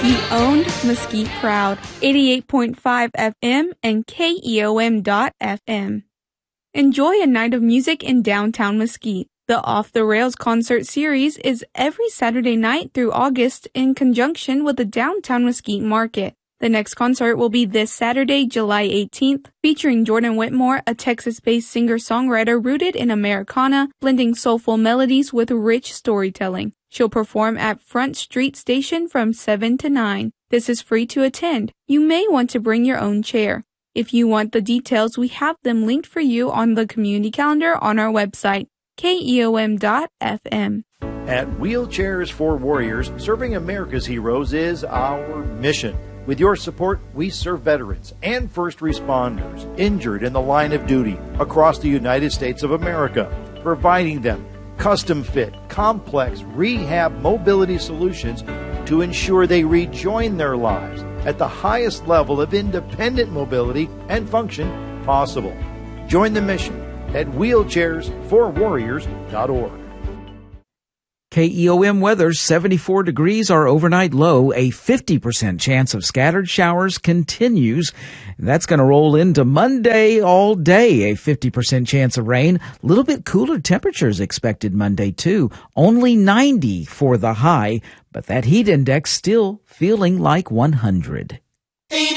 Mesquite-owned, Mesquite-proud. 88.5 FM and KEOM.FM. Enjoy a night of music in downtown Mesquite. The Off the Rails concert series is every Saturday night through August in conjunction with the Downtown Mesquite Market. The next concert will be this Saturday, July 18th, featuring Jordan Whitmore, a Texas-based singer-songwriter rooted in Americana, blending soulful melodies with rich storytelling. She'll perform at Front Street Station from 7 to 9. This is free to attend. You may want to bring your own chair. If you want the details, we have them linked for you on the community calendar on our website, KEOM.FM. At Wheelchairs for Warriors, serving America's heroes is our mission. With your support, we serve veterans and first responders injured in the line of duty across the United States of America, providing them custom-fit, complex rehab mobility solutions to ensure they rejoin their lives at the highest level of independent mobility and function possible. Join the mission at wheelchairsforwarriors.org. KEOM weather, 74 degrees, our overnight low. A 50% chance of scattered showers continues. That's going to roll into Monday all day. A 50% chance of rain. A little bit cooler temperatures expected Monday, too. Only 90 for the high, but that heat index still feeling like 100.